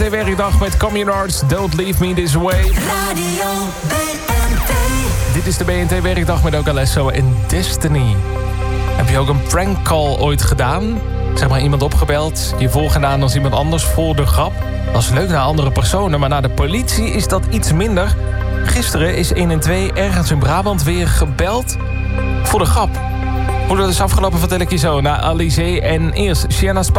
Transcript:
De werkdag met Communards, Don't Leave Me This Way. Radio BNT. Dit is de BNT werkdag met ook Alesso en Destiny. Heb je ook een prank call ooit gedaan? Zeg maar iemand opgebeld, je volgedaan als iemand anders voor de grap. Dat is leuk naar andere personen, maar naar de politie is dat iets minder. Gisteren is 112 ergens in Brabant weer gebeld voor de grap. Hoe dat is afgelopen vertel ik je zo na Alizé en eerst Sienna Spa.